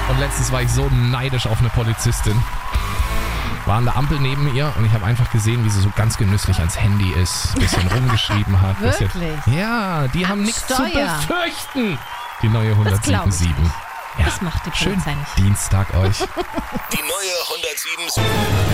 Und letztens war ich so neidisch auf eine Polizistin. War an der Ampel neben ihr und ich habe einfach gesehen, wie sie so ganz genüsslich ans Handy ist, bisschen rumgeschrieben hat. Wirklich? Ja, die haben nichts zu Steuer. befürchten. Die neue Das glaub ich 177. Ja, Das macht die schön Polizei nicht. Dienstag euch. Die neue 177.